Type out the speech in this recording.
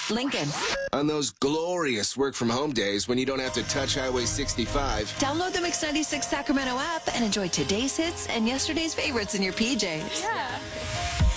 Lincoln. On those glorious work-from-home days when you don't have to touch Highway 65. Download the Mix 96 Sacramento app and enjoy today's hits and yesterday's favorites in your PJs. Yeah.